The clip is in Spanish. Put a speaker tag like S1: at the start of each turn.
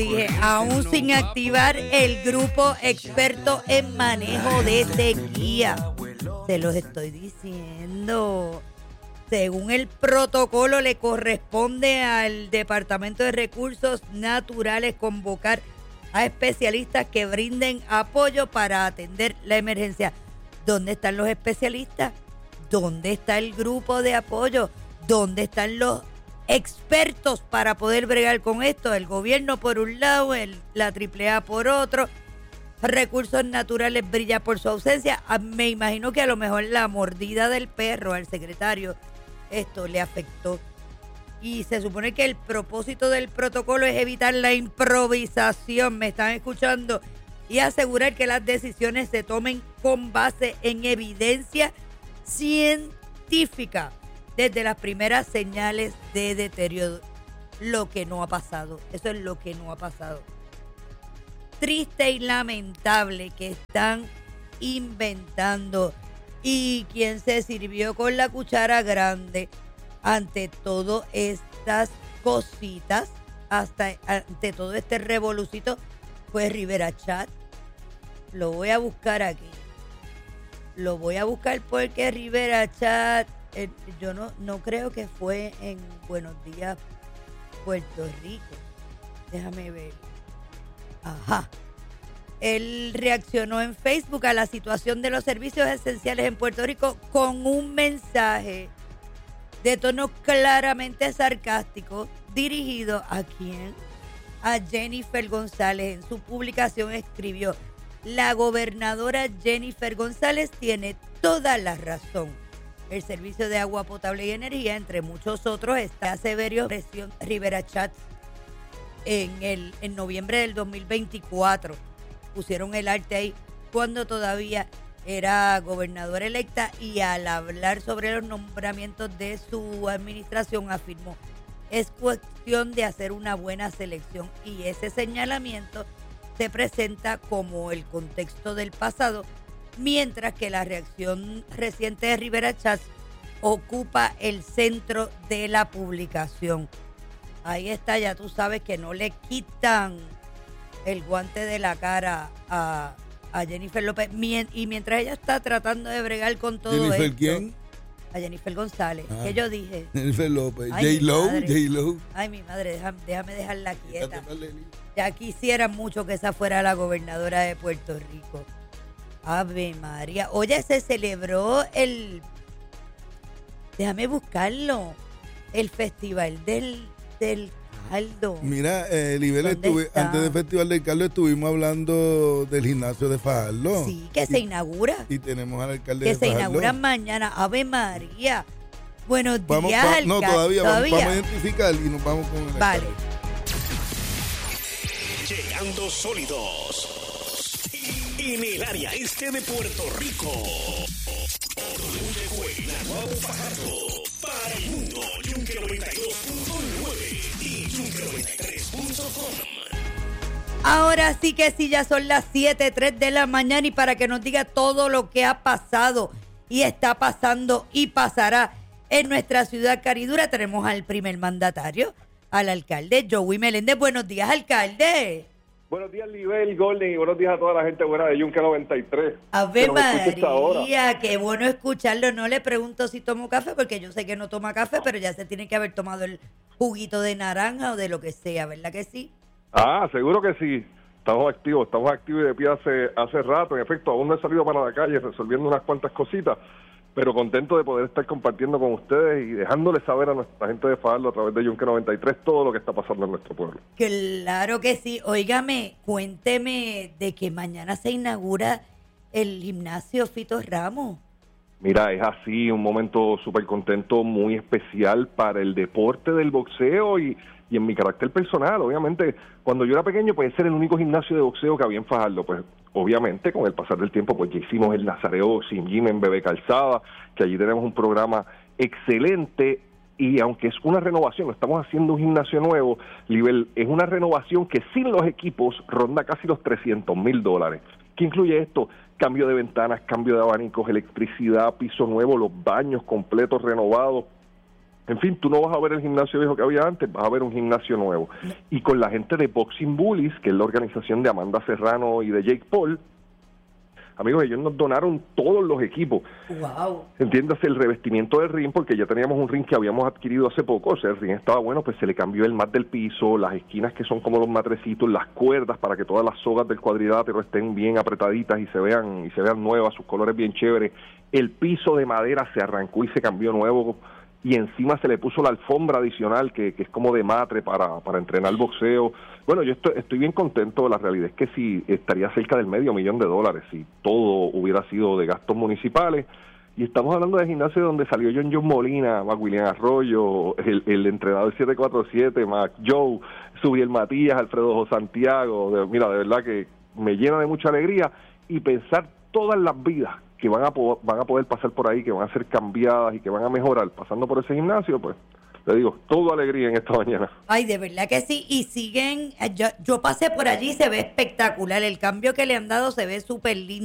S1: dije, aún sin activar el grupo experto en manejo de sequía. Se los estoy diciendo. Según el protocolo, le corresponde al Departamento de Recursos Naturales convocar a especialistas que brinden apoyo para atender la emergencia. ¿Dónde están los especialistas? ¿Dónde está el grupo de apoyo? ¿Dónde están los expertos para poder bregar con esto? El gobierno por un lado, la AAA por otro. Recursos Naturales brilla por su ausencia. Me imagino que a lo mejor la mordida del perro al secretario esto le afectó. Y se supone que el propósito del protocolo es evitar la improvisación, ¿me están escuchando? Y asegurar que las decisiones se tomen con base en evidencia científica desde las primeras señales de deterioro. Lo que no ha pasado, eso es lo que no ha pasado. Triste y lamentable que están inventando. Y quien se sirvió con la cuchara grande ante todas estas cositas, ante todo este revolucito, fue Rivera Chat. Lo voy a buscar aquí. Lo voy a buscar porque Rivera Chat, yo no creo que fue en Buenos Días, Puerto Rico. Déjame ver. Ajá. Él reaccionó en Facebook a la situación de los servicios esenciales en Puerto Rico con un mensaje de tono claramente sarcástico dirigido ¿a quién? A Jennifer González. En su publicación escribió: la gobernadora Jennifer González tiene toda la razón. El servicio de agua potable y energía, entre muchos otros, está severo presión Rivera Chat en noviembre del 2024. Pusieron el arte ahí cuando todavía era gobernadora electa, y al hablar sobre los nombramientos de su administración afirmó: es cuestión de hacer una buena selección, y ese señalamiento se presenta como el contexto del pasado, mientras que la reacción reciente de Rivera Chat ocupa el centro de la publicación. Ahí está, ya tú sabes que no le quitan el guante de la cara a Jennifer López, y mientras ella está tratando de bregar con todo
S2: ¿Jennifer
S1: esto.
S2: quién?
S1: A Jennifer González. ¿Qué yo dije?
S2: Jennifer López.
S1: Ay,
S2: J-Lo.
S1: Ay, mi madre, déjame dejarla quieta. Ya quisiera mucho que esa fuera la gobernadora de Puerto Rico. Ave María. Oye, se celebró déjame buscarlo, el festival del Caldo.
S2: Mira, Libel, antes del Festival del Caldo estuvimos hablando del gimnasio de Fajardo.
S1: Sí, que se inaugura.
S2: Y tenemos al alcalde
S1: que
S2: de Fajardo.
S1: se inaugura mañana. Ave María. Buenos días, alcalde.
S2: No, todavía. Vamos a identificar y nos vamos con el alcalde.
S1: Vale.
S3: Llegando sólidos en el área este de Puerto Rico. Naguabo Fajardo para el mundo. Yunque 92.9 y Yunque 93.com.
S1: Ahora sí que sí, ya son las 7:03 de la mañana, y para que nos diga todo lo que ha pasado y está pasando y pasará en nuestra ciudad caridura, tenemos al primer mandatario, al alcalde Joey Meléndez. Buenos días, alcalde.
S4: Buenos días, Libel, Golden, y buenos días a toda la gente buena de Yunque 93.
S1: Ave María, qué bueno escucharlo. No le pregunto si tomo café, porque yo sé que no toma café, pero ya se tiene que haber tomado el juguito de naranja o de lo que sea, ¿verdad que sí?
S4: Ah, seguro que sí. Estamos activos y de pie hace rato. En efecto, aún no he salido para la calle resolviendo unas cuantas cositas, pero contento de poder estar compartiendo con ustedes y dejándoles saber a nuestra gente de Fajardo a través de Yunque 93 todo lo que está pasando en nuestro pueblo.
S1: Claro que sí. Óigame, cuénteme de que mañana se inaugura el gimnasio Fito Ramos.
S4: Mira, es así, un momento súper contento, muy especial para el deporte del boxeo y en mi carácter personal. Obviamente, cuando yo era pequeño, pues ese era el único gimnasio de boxeo que había en Fajardo. Pues obviamente, con el pasar del tiempo, pues ya hicimos el Nazareo Sin Gym en Bebé Calzada, que allí tenemos un programa excelente, y aunque es una renovación, estamos haciendo un gimnasio nuevo, Libel, es una renovación que sin los equipos ronda casi los $300,000. ¿Qué incluye esto? Cambio de ventanas, cambio de abanicos, electricidad, piso nuevo, los baños completos renovados, En fin, tú no vas a ver el gimnasio viejo que había antes, vas a ver un gimnasio nuevo. Y con la gente de Boxing Bullies, que es la organización de Amanda Serrano y de Jake Paul, amigos, ellos nos donaron todos los equipos.
S1: Wow.
S4: Entiéndase, el revestimiento del ring, porque ya teníamos un ring que habíamos adquirido hace poco, o sea, el ring estaba bueno, pues se le cambió el mat del piso, las esquinas que son como los matrecitos, las cuerdas para que todas las sogas del cuadrilátero estén bien apretaditas y se vean nuevas, sus colores bien chéveres. El piso de madera se arrancó y se cambió nuevo, y encima se le puso la alfombra adicional que es como de matre para entrenar boxeo. Bueno, yo estoy bien contento. La realidad es que sí estaría cerca del $500,000 si todo hubiera sido de gastos municipales. Y estamos hablando de gimnasio donde salió John Molina, Mac William Arroyo, el entrenador 747, Mac Joe, Subiel Matías, Alfredo José Santiago. Mira, de verdad que me llena de mucha alegría, y pensar todas las vidas que van a poder pasar por ahí, que van a ser cambiadas y que van a mejorar pasando por ese gimnasio, pues le digo, toda alegría en esta mañana.
S1: Ay, de verdad que sí, y siguen, yo pasé por allí y se ve espectacular, el cambio que le han dado se ve súper lindo.